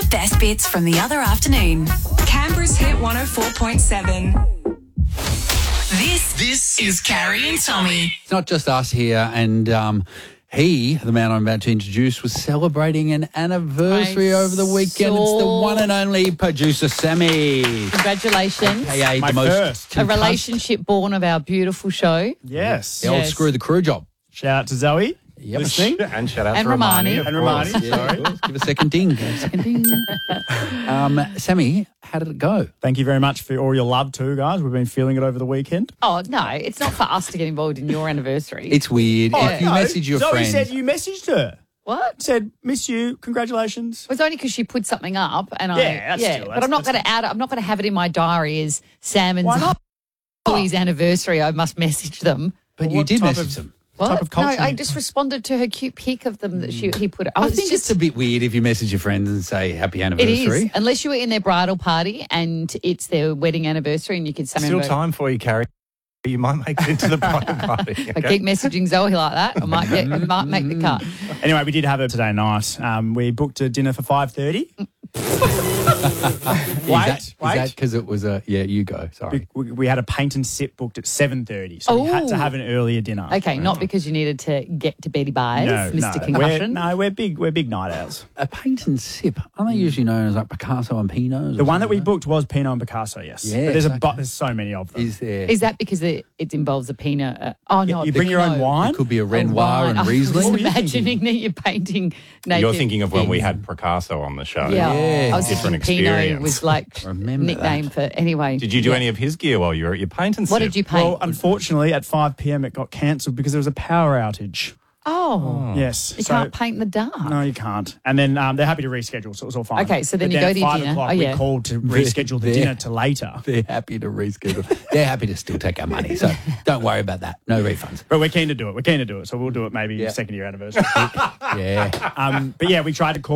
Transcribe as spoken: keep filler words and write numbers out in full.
best bits from the other afternoon. Canberra's Hit one oh four point seven. This, this is Carrie and Tommy. It's not just us here, and um, he, the man I'm about to introduce, was celebrating an anniversary I over the weekend. It's the saw- one and only producer Sammy. Congratulations. A K A My the most first. A concussed- relationship born of our beautiful show. Yes. The old Yes. screw the crew job. Shout out to Zoe. Yep. Listening. And shout out And to Romani. Romani. of And course. Romani. Yeah, Sorry. of course. Give a second ding. Give a second ding. um, Sammy, how did it go? Thank you very much for all your love too, guys. We've been feeling it over the weekend. Oh, no, it's not for us to get involved in your anniversary. It's weird. if you No, message your Zoe friend, said you messaged her. what? Said, miss you, congratulations. It was only because she put something up, and I Yeah, that's still- but that's- I'm not that's- going to add it. I'm not going to have it in my diary as Sam and Why not? Zoe's anniversary. I must message them. but you What did type message of- them. What? type of no, culture I you- just responded to her cute pic of them that she he put. I was think just, it's a bit weird if you message your friends and say happy It anniversary. is, unless you were in their bridal party and it's their wedding anniversary, and you could Still time for you, Carrie. You might make it into the private party. If I okay? keep messaging Zoe like that, I might get, I might make the cut. Anyway, we did have it today night. Um, we booked a dinner for five thirty. Is Wait, that, wait. Is that because it was a, yeah, you go, sorry. We, we, we had a paint and sip booked at seven thirty, so we had to Oh. have an earlier dinner. Okay, not because you needed to get to Betty Byers, No, Mister no. Concussion. We're, no, we're big. We're big night owls. A paint and sip, aren't they usually known as like Picasso and Pinots? The one that we booked was Pinot and Picasso. Yes, Yes, but there's a okay. but there's so many of them. Is there? Is that because it, it involves a peanut? Uh, oh, no. you bring your own no. wine. It could be a Oh, Renoir right. and I was Riesling. What were you imagining that you're painting naked. You're thinking of when we things. had Picasso on the show. Yeah, Yeah. I was Different thinking Pinot experience. was like Remember nickname that. for anyway. Did you do Yeah. any of his gear while you were at your paint and What sip? did you paint? Well, unfortunately, at five p.m. it got cancelled because there was a power outage. oh, Yes, you so can't paint in the dark. no, you can't. And then um, they're happy to reschedule, so it was all fine. Okay, so then But you go at to your five dinner. o'clock, Oh, yeah. we called to reschedule the They're- dinner to later. They're happy to reschedule. They're happy to still take our money, so don't worry about that. No refunds. But we're keen to do it. We're keen to do it, so we'll do it maybe Yeah. second year anniversary. Yeah. um, but yeah, we tried to call.